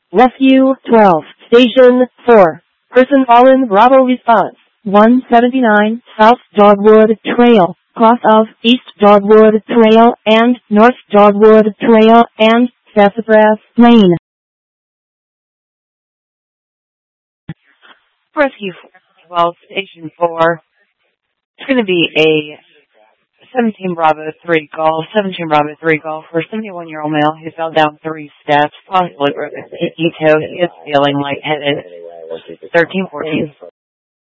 Rescue 12, Station 4. Person fallen, Bravo response. 179 South Dogwood Trail, cross of East Dogwood Trail and North Dogwood Trail and Sassafras Lane. Rescue 12, Station 4. It's going to be a 17 Bravo 3 Golf, 17 Bravo 3 Golf, for a 71-year-old male who fell down 3 steps, possibly broke his pinky toe. He is feeling lightheaded. 1314.